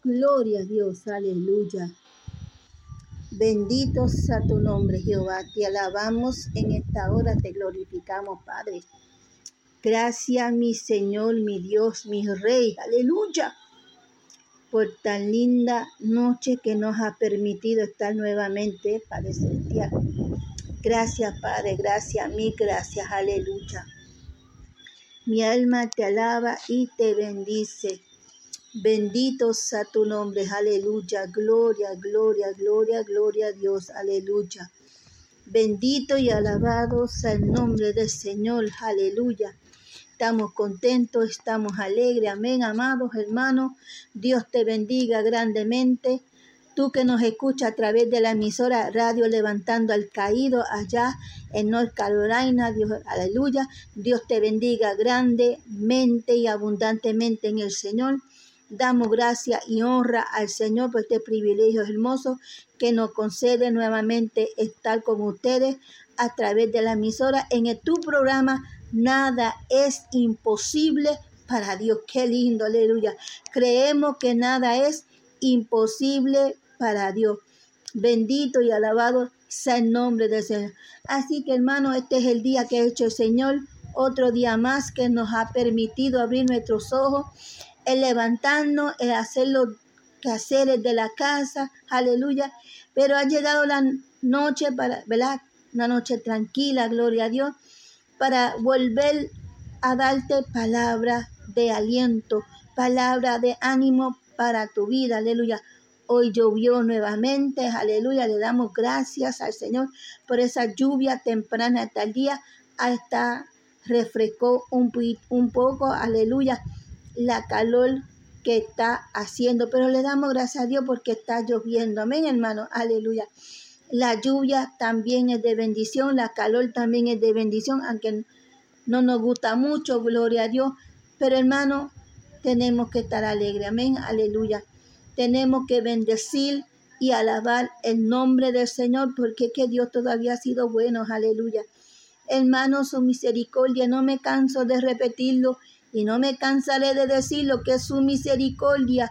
Gloria a Dios, aleluya. Bendito sea tu nombre, Jehová. Te alabamos en esta hora, te glorificamos, Padre. Gracias, mi Señor, mi Dios, mi Rey, aleluya, por tan linda noche que nos ha permitido estar nuevamente, Padre Celestial. Gracias, Padre, gracias, mil gracias, aleluya. Mi alma te alaba y te bendice. Bendito sea tu nombre, aleluya, gloria, gloria, gloria, gloria a Dios, aleluya. Bendito y alabado sea el nombre del Señor, aleluya. Estamos contentos, estamos alegres, amén, amados hermanos. Dios te bendiga grandemente. Tú que nos escuchas a través de la emisora Radio Levantando al Caído allá en North Carolina, Dios, aleluya. Dios te bendiga grandemente y abundantemente en el Señor. Damos gracias y honra al Señor por este privilegio hermoso que nos concede nuevamente estar con ustedes a través de la emisora en tu programa Nada es imposible para Dios. Qué lindo, aleluya. Creemos que nada es imposible para Dios. Bendito y alabado sea el nombre del Señor. Así que, hermano, este es el día que ha hecho el Señor. Otro día más que nos ha permitido abrir nuestros ojos, el levantarnos, el hacer los quehaceres de la casa, aleluya. Pero ha llegado la noche para, ¿verdad? Una noche tranquila, gloria a Dios, para volver a darte palabra de aliento, palabra de ánimo para tu vida, aleluya. Hoy llovió nuevamente, aleluya. Le damos gracias al Señor por esa lluvia temprana hasta el día, hasta refrescó un poco, aleluya, la calor que está haciendo, pero le damos gracias a Dios porque está lloviendo, amén, hermano, aleluya. La lluvia también es de bendición, la calor también es de bendición, aunque no nos gusta mucho, gloria a Dios, pero hermano, tenemos que estar alegres, amén, aleluya. Tenemos que bendecir y alabar el nombre del Señor, porque es que Dios todavía ha sido bueno, aleluya. Hermano, su misericordia, no me canso de repetirlo, y no me cansaré de decirlo, que su misericordia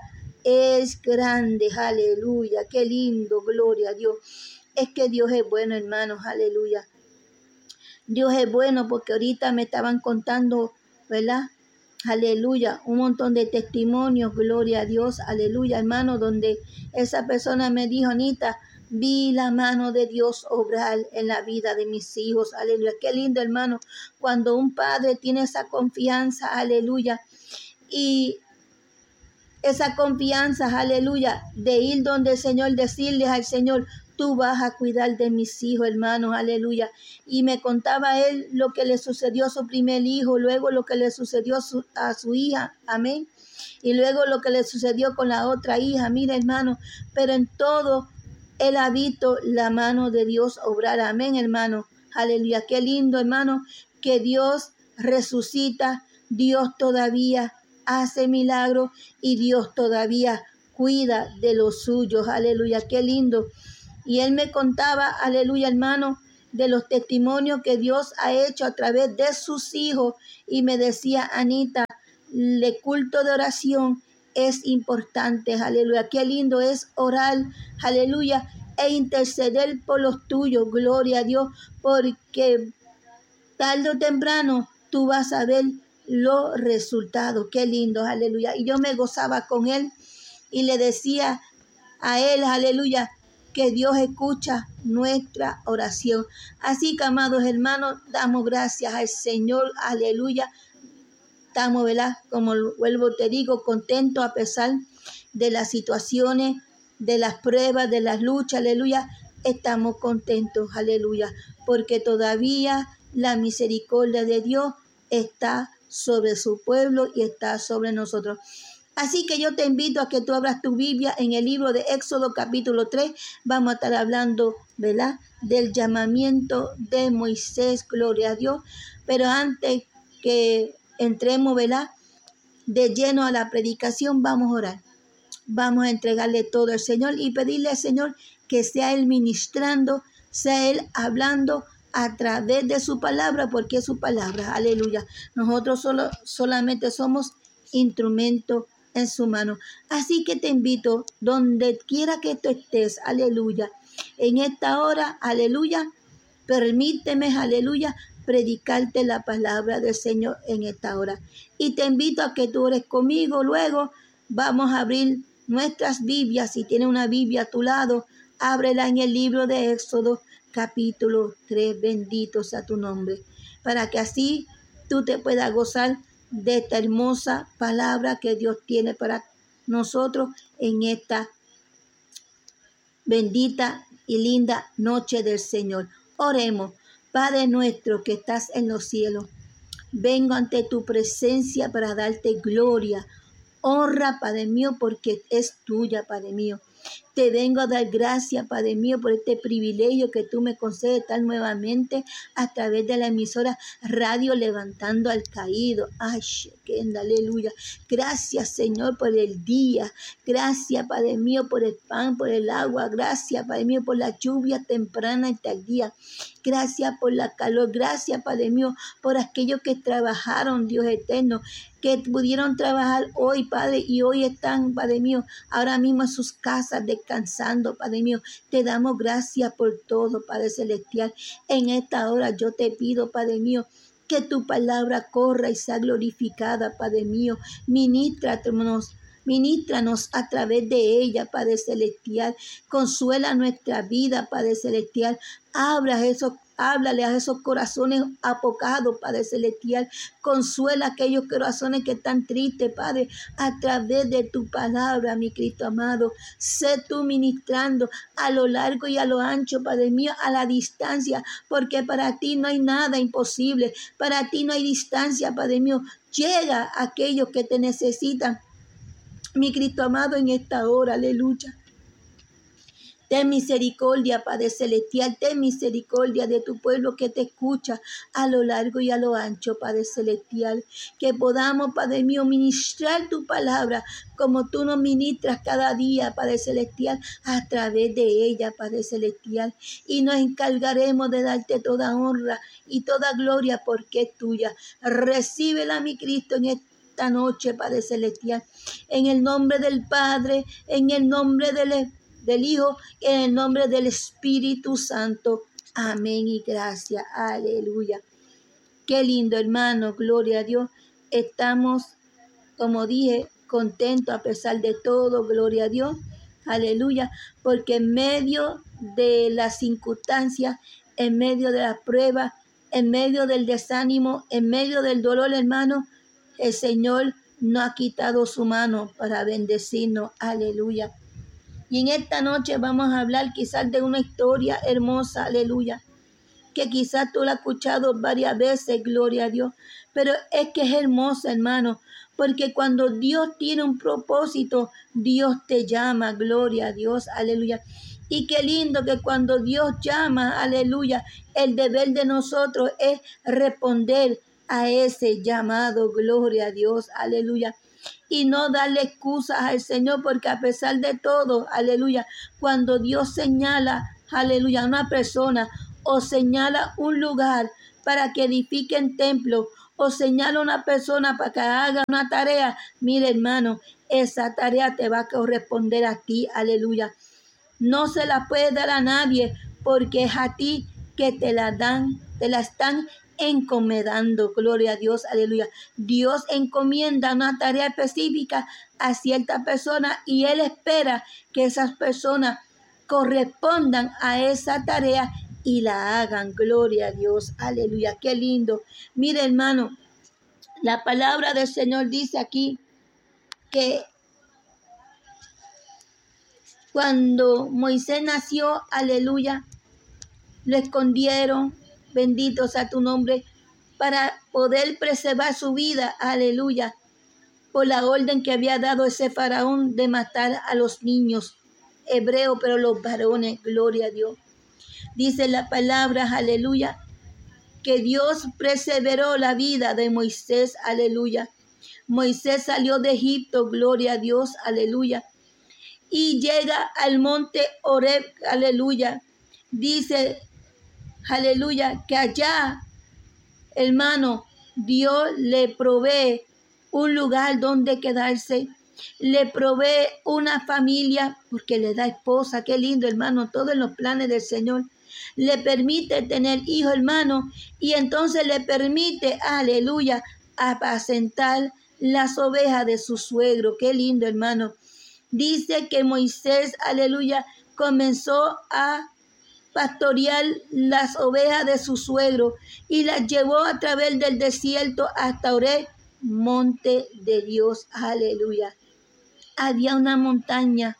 es grande, aleluya, qué lindo, gloria a Dios. Es que Dios es bueno, hermanos, aleluya. Dios es bueno porque ahorita me estaban contando, ¿verdad? Aleluya, un montón de testimonios, gloria a Dios, aleluya, hermano, donde esa persona me dijo, Anita, vi la mano de Dios obrar en la vida de mis hijos, aleluya. Qué lindo, hermano, cuando un padre tiene esa confianza, aleluya, y esa confianza, aleluya, de ir donde el Señor, decirles al Señor, tú vas a cuidar de mis hijos, hermanos, aleluya. Y me contaba él lo que le sucedió a su primer hijo, luego lo que le sucedió a su hija, amén. Y luego lo que le sucedió con la otra hija, mira, hermano, pero en todo él ha visto la mano de Dios obrar, amén, hermano, aleluya. Qué lindo, hermano, que Dios resucita, Dios todavía hace milagros y Dios todavía cuida de los suyos, aleluya, qué lindo. Y él me contaba, aleluya, hermano, de los testimonios que Dios ha hecho a través de sus hijos. Y me decía, Anita, el culto de oración es importante, aleluya. Qué lindo es orar, aleluya, e interceder por los tuyos, gloria a Dios, porque tarde o temprano tú vas a ver los resultados. Qué lindo, aleluya. Y yo me gozaba con él y le decía a él, aleluya, que Dios escucha nuestra oración. Así que, amados hermanos, damos gracias al Señor, aleluya. Estamos, ¿verdad? Como vuelvo te digo, contentos a pesar de las situaciones, de las pruebas, de las luchas, aleluya. Estamos contentos, aleluya, porque todavía la misericordia de Dios está sobre su pueblo y está sobre nosotros. Así que yo te invito a que tú abras tu Biblia en el libro de Éxodo capítulo 3. Vamos a estar hablando, ¿verdad?, del llamamiento de Moisés, gloria a Dios. Pero antes que entremos, ¿verdad?, de lleno a la predicación, vamos a orar. Vamos a entregarle todo al Señor y pedirle al Señor que sea Él ministrando, sea Él hablando a través de su palabra, porque es su palabra, aleluya. Nosotros solamente somos instrumentos en su mano. Así que te invito, donde quiera que tú estés, aleluya, en esta hora, aleluya, permíteme, aleluya, predicarte la palabra del Señor en esta hora. Y te invito a que tú ores conmigo. Luego vamos a abrir nuestras Biblias. Si tienes una Biblia a tu lado, ábrela en el libro de Éxodo, capítulo 3. Bendito sea tu nombre. Para que así tú te puedas gozar de esta hermosa palabra que Dios tiene para nosotros en esta bendita y linda noche del Señor. Oremos. Padre nuestro que estás en los cielos, vengo ante tu presencia para darte gloria, honra, Padre mío, porque es tuya, Padre mío. Te vengo a dar gracias, Padre mío, por este privilegio que tú me concedes estar nuevamente a través de la emisora Radio Levantando al Caído. Ay, aleluya. Gracias, Señor, por el día. Gracias, Padre mío, por el pan, por el agua. Gracias, Padre mío, por la lluvia temprana y tardía. Gracias por la calor. Gracias, Padre mío, por aquellos que trabajaron, Dios eterno, que pudieron trabajar hoy, Padre, y hoy están, Padre mío, ahora mismo en sus casas descansando, Padre mío. Te damos gracias por todo, Padre celestial. En esta hora yo te pido, Padre mío, que tu palabra corra y sea glorificada, Padre mío. Ministranos a través de ella, Padre celestial. Consuela nuestra vida, Padre celestial. Háblale a esos corazones apocados, Padre celestial. Consuela a aquellos corazones que están tristes, Padre, a través de tu palabra, mi Cristo amado. Sé tú ministrando a lo largo y a lo ancho, Padre mío, a la distancia, porque para ti no hay nada imposible. Para ti no hay distancia, Padre mío. Llega a aquellos que te necesitan, mi Cristo amado, en esta hora, aleluya. Ten misericordia, Padre celestial, ten misericordia de tu pueblo que te escucha a lo largo y a lo ancho, Padre celestial. Que podamos, Padre mío, ministrar tu palabra como tú nos ministras cada día, Padre celestial, a través de ella, Padre celestial. Y nos encargaremos de darte toda honra y toda gloria porque es tuya. Recíbela, mi Cristo, en esta noche, Padre celestial, en el nombre del Padre, en el nombre del Hijo, en el nombre del Espíritu Santo. Amén y gracias. Aleluya. Qué lindo, hermano. Gloria a Dios. Estamos, como dije, contentos a pesar de todo. Gloria a Dios. Aleluya. Porque en medio de las circunstancias, en medio de las pruebas, en medio del desánimo, en medio del dolor, hermano, el Señor no ha quitado su mano para bendecirnos. Aleluya. Y en esta noche vamos a hablar quizás de una historia hermosa, aleluya, que quizás tú la has escuchado varias veces, gloria a Dios, pero es que es hermosa, hermano, porque cuando Dios tiene un propósito, Dios te llama, gloria a Dios, aleluya. Y qué lindo que cuando Dios llama, aleluya, el deber de nosotros es responder a ese llamado, gloria a Dios, aleluya. Y no darle excusas al Señor, porque a pesar de todo, aleluya, cuando Dios señala, aleluya, a una persona o señala un lugar para que edifiquen templo o señala a una persona para que haga una tarea, mire, hermano, esa tarea te va a corresponder a ti, aleluya. No se la puede dar a nadie porque es a ti que te la están encomendando, gloria a Dios, aleluya. Dios encomienda una tarea específica a cierta persona y Él espera que esas personas correspondan a esa tarea y la hagan, gloria a Dios, aleluya. Qué lindo. Mire, hermano, la palabra del Señor dice aquí que cuando Moisés nació, aleluya, lo escondieron, bendito sea tu nombre, para poder preservar su vida, aleluya, por la orden que había dado ese faraón de matar a los niños hebreos, pero los varones, gloria a Dios. Dice la palabra, aleluya, que Dios preservó la vida de Moisés, aleluya. Moisés salió de Egipto, gloria a Dios, aleluya, y llega al monte Horeb, aleluya. Dice, aleluya, que allá, hermano, Dios le provee un lugar donde quedarse. le provee una familia porque le da esposa. Qué lindo, hermano, todo en los planes del Señor. Le permite tener hijos, hermano, y entonces le permite, aleluya, apacentar las ovejas de su suegro. Qué lindo, hermano. Dice que Moisés, aleluya, comenzó a pastorear las ovejas de su suegro y las llevó a través del desierto hasta Oreb, monte de Dios. Aleluya. Había una montaña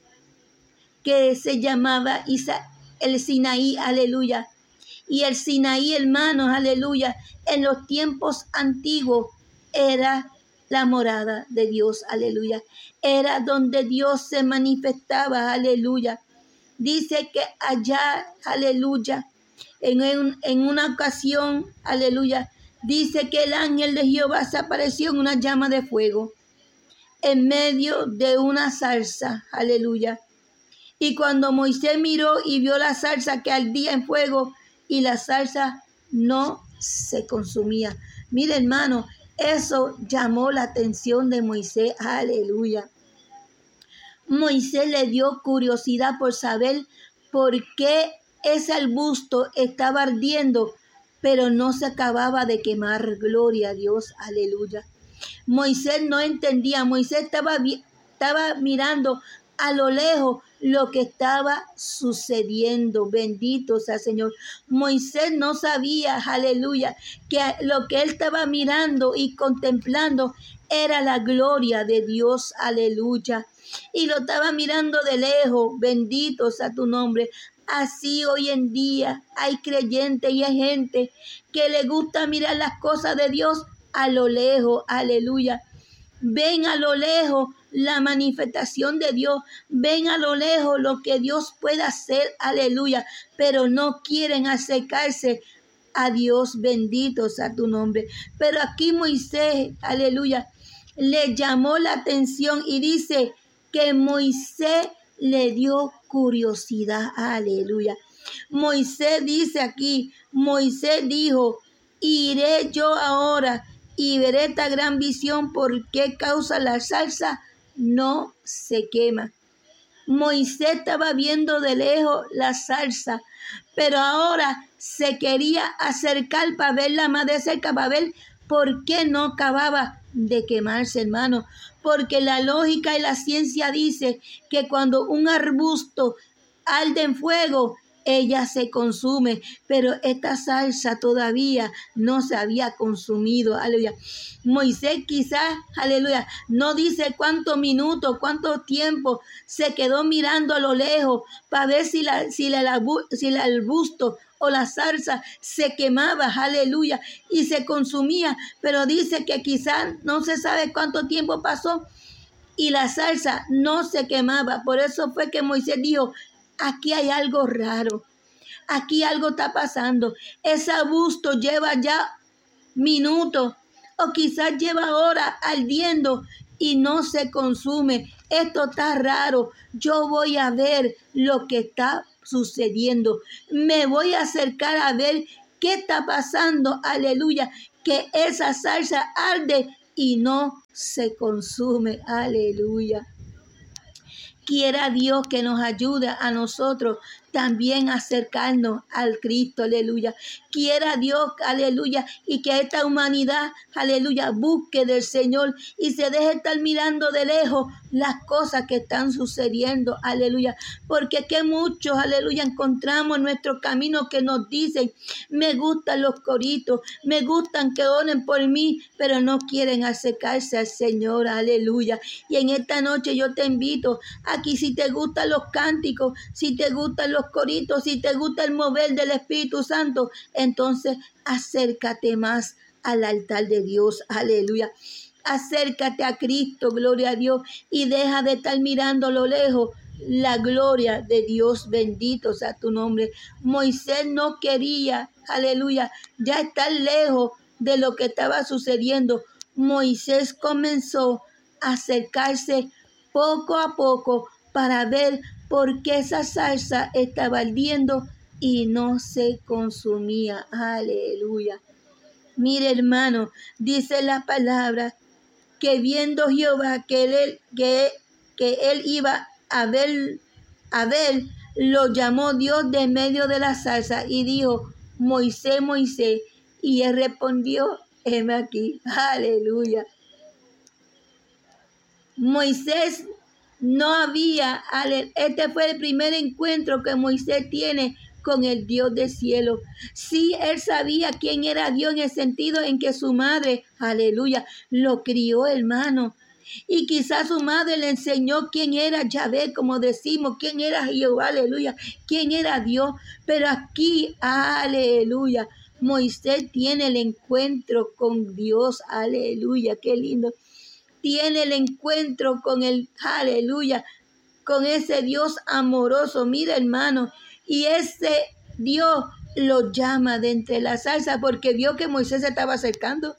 que se llamaba el Sinaí. Aleluya. Y el Sinaí, hermanos, aleluya, en los tiempos antiguos era la morada de Dios. Aleluya. Era donde Dios se manifestaba. Aleluya. Dice que allá, aleluya, en una ocasión, aleluya, dice que el ángel de Jehová se apareció en una llama de fuego en medio de una zarza, aleluya. Y cuando Moisés miró y vio la zarza que ardía en fuego y la zarza no se consumía. Mira, hermano, eso llamó la atención de Moisés, aleluya. Moisés le dio curiosidad por saber por qué ese arbusto estaba ardiendo, pero no se acababa de quemar. Gloria a Dios, aleluya. Moisés no entendía, Moisés estaba mirando a lo lejos lo que estaba sucediendo. Bendito sea el Señor. Moisés no sabía, aleluya, que lo que él estaba mirando y contemplando era la gloria de Dios, aleluya. Y lo estaba mirando de lejos. Bendito sea tu nombre. Así hoy en día hay creyentes y hay gente que le gusta mirar las cosas de Dios a lo lejos, aleluya. Ven a lo lejos la manifestación de Dios, ven a lo lejos lo que Dios puede hacer, aleluya, pero no quieren acercarse a Dios. Bendito sea tu nombre. Pero aquí Moisés, aleluya, le llamó la atención y dice que Moisés le dio curiosidad, aleluya. Moisés dice aquí, Moisés dijo, iré yo ahora y veré esta gran visión, por qué causa la zarza no se quema. Moisés estaba viendo de lejos la zarza, pero ahora se quería acercar para verla más de cerca, para ver por qué no acababa de quemarse, hermano. Porque la lógica y la ciencia dice que cuando un arbusto arde en fuego, ella se consume, pero esta salsa todavía no se había consumido, aleluya. Moisés quizás, aleluya, no dice cuántos minutos, cuánto tiempo se quedó mirando a lo lejos para ver si el arbusto o la salsa se quemaba, aleluya, y se consumía, pero dice que quizás no se sabe cuánto tiempo pasó y la salsa no se quemaba. Por eso fue que Moisés dijo, aquí hay algo raro, aquí algo está pasando. Ese arbusto lleva ya minutos o quizás lleva horas ardiendo y no se consume. Esto está raro. Yo voy a ver lo que está sucediendo. Me voy a acercar a ver qué está pasando. Aleluya. Que esa salsa arde y no se consume. Aleluya. Quiera Dios que nos ayude a nosotros también a acercarnos al Cristo, aleluya. Quiera Dios, aleluya, y que esta humanidad, aleluya, busque del Señor y se deje estar mirando de lejos las cosas que están sucediendo, aleluya. Porque que muchos, aleluya, encontramos en nuestro camino que nos dicen, me gustan los coritos, me gustan que oren por mí, pero no quieren acercarse al Señor, aleluya. Y en esta noche yo te invito aquí, si te gustan los cánticos, si te gustan los coritos, si te gusta el mover del Espíritu Santo, entonces acércate más al altar de Dios, aleluya. Acércate a Cristo, gloria a Dios, y deja de estar mirando a lo lejos la gloria de Dios. Bendito sea tu nombre. Moisés no quería, aleluya, ya estar lejos de lo que estaba sucediendo. Moisés comenzó a acercarse poco a poco para ver por qué esa salsa estaba ardiendo y no se consumía. Aleluya. Mire, hermano, dice la palabra que viendo Jehová que él iba a ver, lo llamó Dios de medio de la zarza y dijo, Moisés, Moisés. Y él respondió, heme aquí. Aleluya. Moisés no había, este fue el primer encuentro que Moisés tiene con el Dios del cielo. Sí, él sabía quién era Dios en el sentido en que su madre, aleluya, lo crió, hermano. Y quizás su madre le enseñó quién era Yahvé, como decimos, quién era Jehová, aleluya, quién era Dios. Pero aquí, aleluya, Moisés tiene el encuentro con Dios, aleluya, qué lindo. Tiene el encuentro con el, aleluya, con ese Dios amoroso, mira hermano, y ese Dios lo llama de entre la zarza porque vio que Moisés se estaba acercando.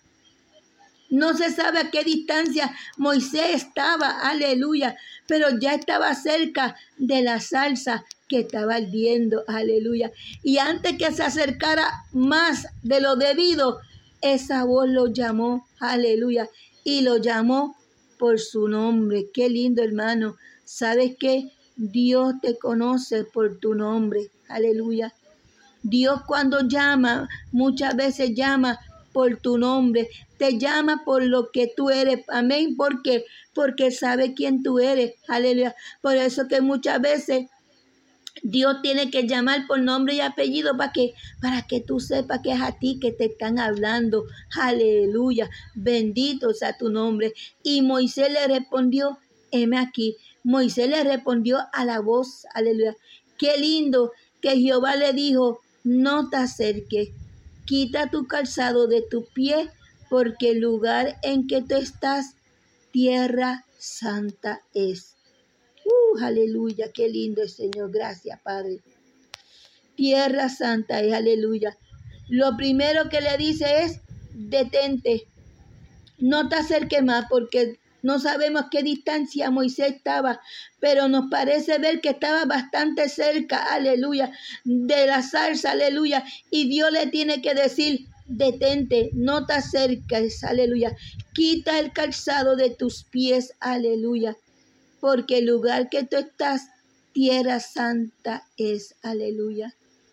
No se sabe a qué distancia Moisés estaba, aleluya, pero ya estaba cerca de la zarza que estaba ardiendo, aleluya. Y antes que se acercara más de lo debido, esa voz lo llamó, aleluya, y lo llamó por su nombre. Qué lindo, hermano. ¿Sabes qué? Dios te conoce por tu nombre, aleluya. Dios cuando llama, muchas veces llama por tu nombre, te llama por lo que tú eres, amén, ¿por qué? Porque sabe quién tú eres, aleluya. Por eso que muchas veces Dios tiene que llamar por nombre y apellido para que tú sepas que es a ti que te están hablando, aleluya, bendito sea tu nombre. Y Moisés le respondió, heme aquí. Moisés le respondió a la voz, aleluya. Qué lindo que Jehová le dijo, no te acerques, quita tu calzado de tu pie, porque el lugar en que tú estás, tierra santa es. Aleluya, qué lindo es, Señor, gracias, Padre. Tierra santa es, aleluya. Lo primero que le dice es, detente, no te acerques más, porque no sabemos qué distancia Moisés estaba, pero nos parece ver que estaba bastante cerca, aleluya, de la zarza, aleluya, y Dios le tiene que decir, detente, no te acerques, aleluya, quita el calzado de tus pies, aleluya, porque el lugar que tú estás, tierra santa es, aleluya.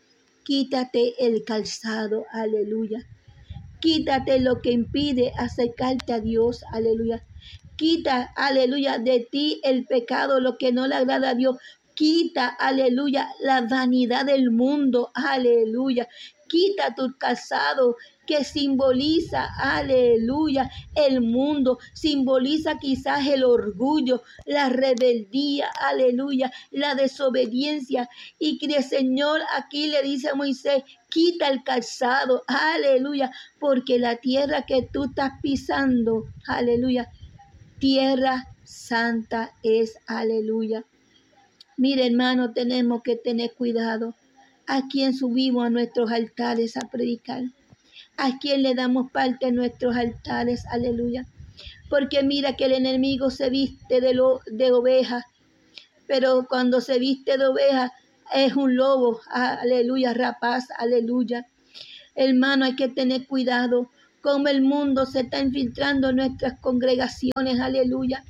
Quítate el calzado, aleluya. Quítate lo que impide acercarte a Dios, aleluya. Quita, aleluya, de ti el pecado, lo que no le agrada a Dios. Quita, aleluya, la vanidad del mundo, aleluya. Quita tu calzado que simboliza, aleluya, el mundo, simboliza quizás el orgullo, la rebeldía, aleluya, la desobediencia. Y que el Señor aquí le dice a Moisés, quita el calzado, aleluya, porque la tierra que tú estás pisando, aleluya, tierra santa es, aleluya. Mire, hermano, tenemos que tener cuidado. ¿A quién subimos a nuestros altares a predicar? ¿A quién le damos parte en nuestros altares? Aleluya. Porque mira que el enemigo se viste de oveja, pero cuando se viste de oveja es un lobo, aleluya, rapaz, aleluya. Hermano, hay que tener cuidado como el mundo se está infiltrando en nuestras congregaciones, aleluya.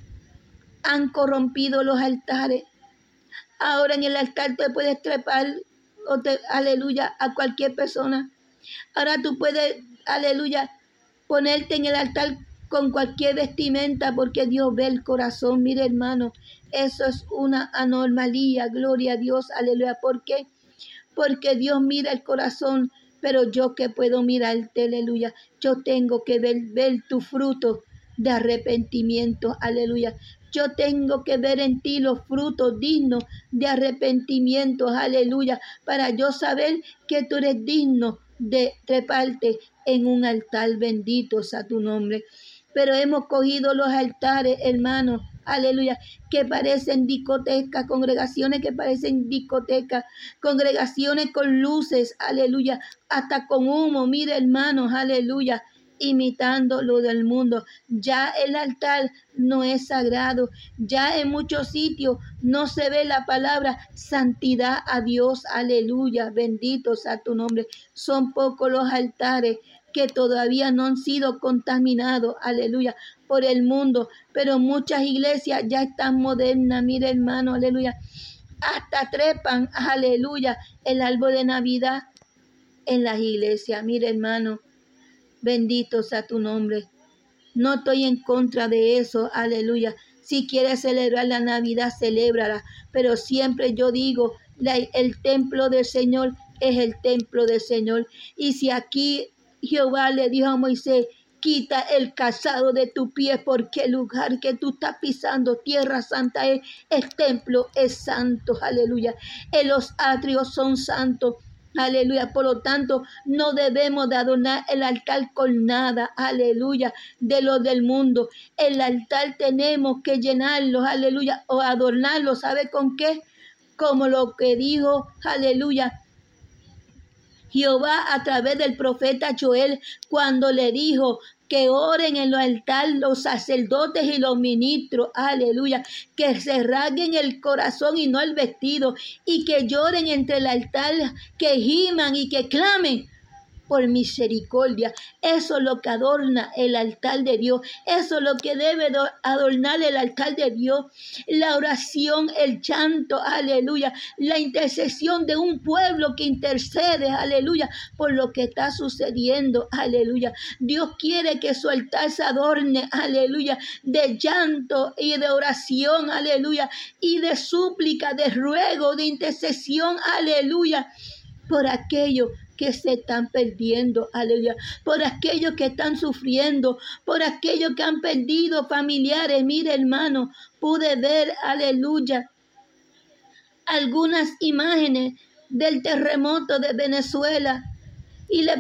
Han corrompido los altares. Ahora en el altar te puedes trepar, aleluya, a cualquier persona. Ahora tú puedes, aleluya, ponerte en el altar con cualquier vestimenta porque Dios ve el corazón. Mire, hermano, eso es una anormalía, gloria a Dios, aleluya. ¿Por qué? Porque Dios mira el corazón, pero yo que puedo mirarte, aleluya. Yo tengo que ver tu fruto de arrepentimiento, aleluya. Yo tengo que ver en ti los frutos dignos de arrepentimiento, aleluya, para yo saber que tú eres digno de treparte en un altar, bendito sea tu nombre. Pero hemos cogido los altares, hermanos, aleluya, que parecen discotecas, congregaciones que parecen discotecas, congregaciones con luces, aleluya, hasta con humo, mire hermanos, aleluya, imitando lo del mundo. Ya el altar no es sagrado, ya en muchos sitios no se ve la palabra santidad a Dios, aleluya, bendito sea tu nombre. Son pocos los altares que todavía no han sido contaminados, aleluya, por el mundo. Pero muchas iglesias ya están modernas, mire hermano, aleluya. Hasta trepan, aleluya, el árbol de Navidad en las iglesias. Mire hermano, bendito sea tu nombre. No estoy en contra de eso, aleluya. Si quieres celebrar la Navidad, celébrala. Pero siempre yo digo, el templo del Señor es el templo del Señor. Y si aquí Jehová le dijo a Moisés, quita el calzado de tu pie, porque el lugar que tú estás pisando, tierra santa es, el templo es santo, aleluya. Los atrios son santos. Aleluya, por lo tanto, no debemos de adornar el altar con nada, aleluya, de lo del mundo. El altar tenemos que llenarlo, aleluya, o adornarlo, ¿sabe con qué? Como lo que dijo, aleluya, Jehová a través del profeta Joel, cuando le dijo que oren en el altar los sacerdotes y los ministros, aleluya, que se rasguen el corazón y no el vestido, y que lloren entre el altar, que giman y que clamen por misericordia. Eso es lo que adorna el altar de Dios. Eso es lo que debe adornar el altar de Dios. La oración, el llanto, aleluya. La intercesión de un pueblo que intercede, aleluya, por lo que está sucediendo, aleluya. Dios quiere que su altar se adorne, aleluya, de llanto y de oración, aleluya, y de súplica, de ruego, de intercesión, aleluya, por aquello que se están perdiendo, aleluya, por aquellos que están sufriendo, por aquellos que han perdido familiares. Mire hermano, pude ver, aleluya, algunas imágenes del terremoto de Venezuela y le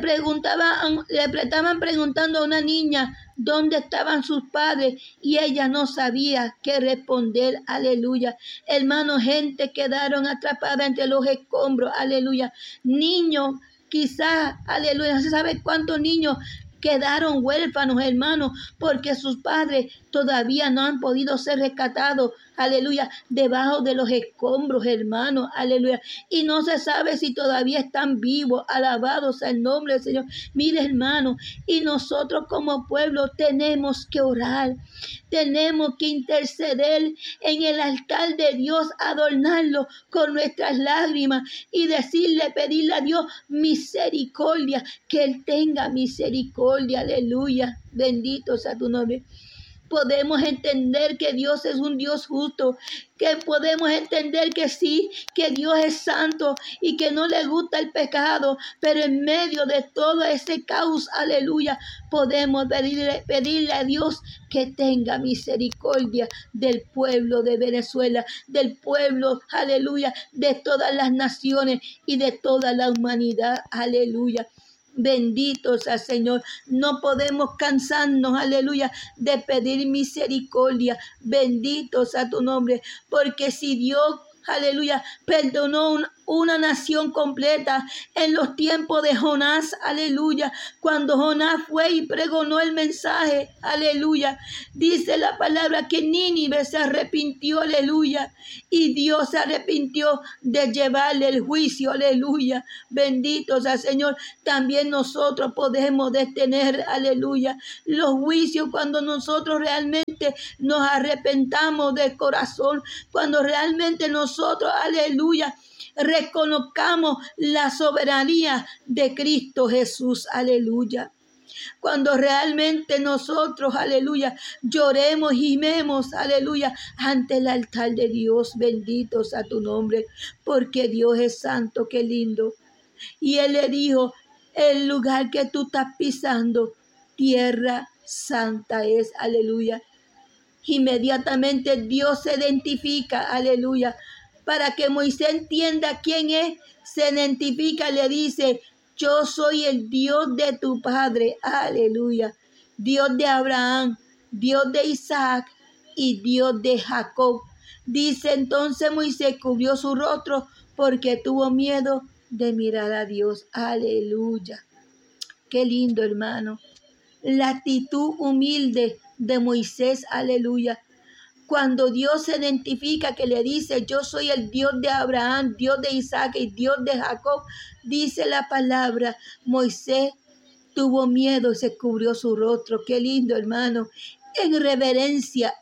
estaban preguntando a una niña dónde estaban sus padres y ella no sabía qué responder, aleluya. Hermano, gente quedaron atrapada entre los escombros, aleluya. Niños, quizás, aleluya, no se sabe cuántos niños quedaron huérfanos, hermanos, porque sus padres todavía no han podido ser rescatados, aleluya, debajo de los escombros, hermanos, aleluya. Y no se sabe si todavía están vivos, alabados sea el nombre del Señor. Mire, hermano, y nosotros como pueblo tenemos que orar, tenemos que interceder en el altar de Dios, adornarlo con nuestras lágrimas y decirle, pedirle a Dios misericordia, que Él tenga misericordia, aleluya, bendito sea tu nombre. Podemos entender que Dios es un Dios justo, que podemos entender que sí, que Dios es santo y que no le gusta el pecado, pero en medio de todo ese caos, aleluya, podemos pedirle a Dios que tenga misericordia del pueblo de Venezuela, del pueblo, aleluya, de todas las naciones y de toda la humanidad, aleluya. Bendito sea Señor, no podemos cansarnos, aleluya, de pedir misericordia. Bendito sea tu nombre, porque si Dios, aleluya, perdonó una nación completa en los tiempos de Jonás, aleluya, cuando Jonás fue y pregonó el mensaje, aleluya, dice la palabra que Nínive se arrepintió, aleluya, y Dios se arrepintió de llevarle el juicio, aleluya, bendito sea Señor. También nosotros podemos detener, aleluya, los juicios cuando nosotros realmente nos arrepentamos de corazón, cuando realmente nosotros, aleluya, reconozcamos la soberanía de Cristo Jesús, aleluya. Cuando realmente nosotros, aleluya, lloremos y gimemos, aleluya, ante el altar de Dios, bendito sea tu nombre, porque Dios es santo, qué lindo. Y Él le dijo, el lugar que tú estás pisando, tierra santa es, aleluya. Inmediatamente Dios se identifica, aleluya. Para que Moisés entienda quién es, se identifica, le dice, yo soy el Dios de tu padre, aleluya. Dios de Abraham, Dios de Isaac y Dios de Jacob. Dice entonces Moisés cubrió su rostro porque tuvo miedo de mirar a Dios, aleluya. Qué lindo, hermano. La actitud humilde de Moisés, aleluya. Cuando Dios se identifica, que le dice, yo soy el Dios de Abraham, Dios de Isaac y Dios de Jacob, dice la palabra, Moisés tuvo miedo y se cubrió su rostro. Qué lindo, hermano. En reverencia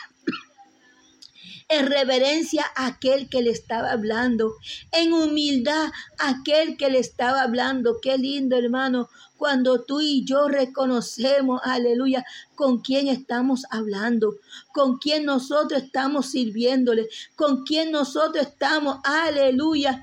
a aquel que le estaba hablando, en humildad a aquel que le estaba hablando. Qué lindo, hermano, cuando tú y yo reconocemos, aleluya, con quién estamos hablando, con quién nosotros estamos sirviéndole, con quién nosotros estamos, aleluya,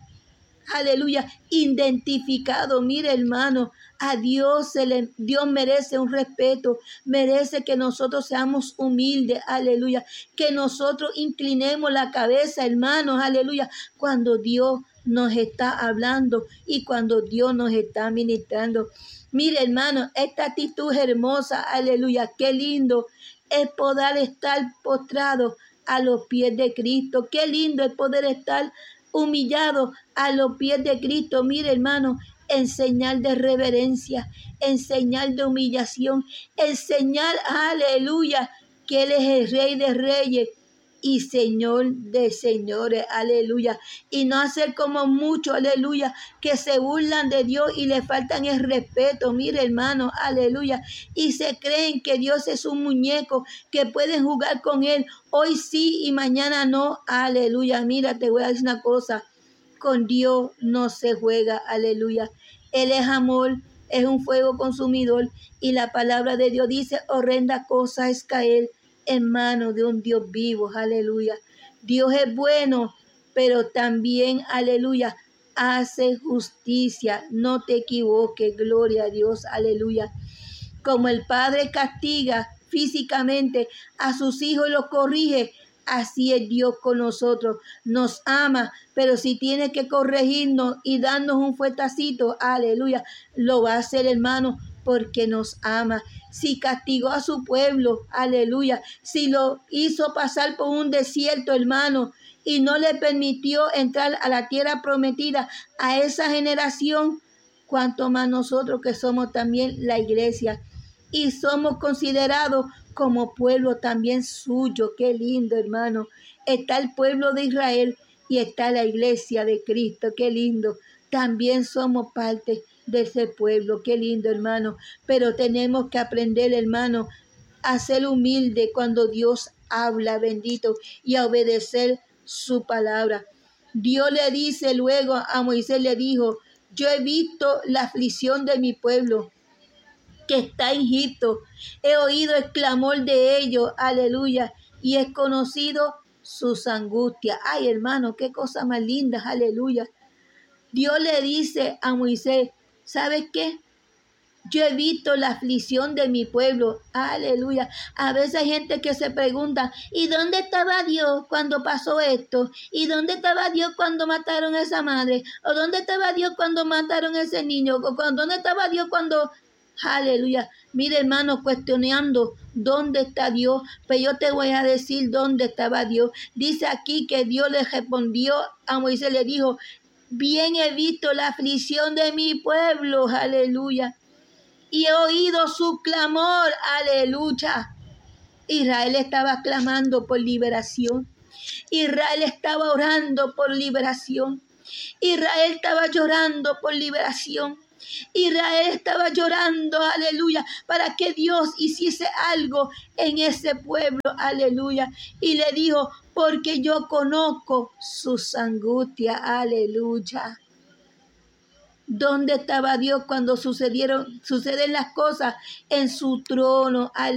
identificado. Mire, hermano, a Dios Dios merece un respeto, merece que nosotros seamos humildes, aleluya, que nosotros inclinemos la cabeza, hermanos, aleluya, cuando Dios nos está hablando y cuando Dios nos está ministrando. Mire, hermano, esta actitud hermosa, aleluya, qué lindo es poder estar postrado a los pies de Cristo. Qué lindo es poder estar humillado a los pies de Cristo. Mire, hermano, en señal de reverencia, en señal de humillación, en señal, aleluya, que Él es el Rey de Reyes y Señor de señores, aleluya. Y no hacer como muchos, aleluya, que se burlan de Dios y le faltan el respeto. Mire, hermano, aleluya. Y se creen que Dios es un muñeco, que pueden jugar con Él. Hoy sí y mañana no, aleluya. Mira, te voy a decir una cosa. Con Dios no se juega, aleluya. Él es amor, es un fuego consumidor. Y la palabra de Dios dice, horrenda cosa es caer en manos de un Dios vivo, aleluya. Dios es bueno, pero también, aleluya, hace justicia. No te equivoques, gloria a Dios, aleluya. Como el Padre castiga físicamente a sus hijos y los corrige, así es Dios con nosotros. Nos ama, pero si tiene que corregirnos y darnos un fuetacito, aleluya, lo va a hacer, hermano, porque nos ama. Si castigó a su pueblo, aleluya, si lo hizo pasar por un desierto, hermano, y no le permitió entrar a la tierra prometida a esa generación, cuanto más nosotros que somos también la iglesia y somos considerados como pueblo también suyo. Qué lindo, hermano. Está el pueblo de Israel y está la iglesia de Cristo. Qué lindo. También somos parte de ese pueblo. Qué lindo, hermano. Pero tenemos que aprender, hermano, a ser humilde cuando Dios habla, bendito, y a obedecer su palabra. Dios le dice luego a Moisés, le dijo, yo he visto la aflicción de mi pueblo que está en Egipto. He oído el clamor de ellos, aleluya, y he conocido sus angustias. Ay, hermano, qué cosa más linda, aleluya. Dios le dice a Moisés, ¿sabes qué? Yo he visto la aflicción de mi pueblo, aleluya. A veces hay gente que se pregunta, ¿y dónde estaba Dios cuando pasó esto? ¿Y dónde estaba Dios cuando mataron a esa madre? ¿O dónde estaba Dios cuando mataron a ese niño? ¿O dónde estaba Dios cuando... Aleluya. Mire, hermano, cuestionando dónde está Dios, pero yo te voy a decir dónde estaba Dios. Dice aquí que Dios le respondió a Moisés, le dijo, bien he visto la aflicción de mi pueblo, aleluya, y he oído su clamor, aleluya. Israel estaba clamando por liberación. Israel estaba orando por liberación. Israel estaba llorando por liberación. Israel estaba llorando, aleluya, para que Dios hiciese algo en ese pueblo, aleluya. Y le dijo, porque yo conozco sus angustias, aleluya. ¿Dónde estaba Dios cuando suceden las cosas? En su trono, aleluya.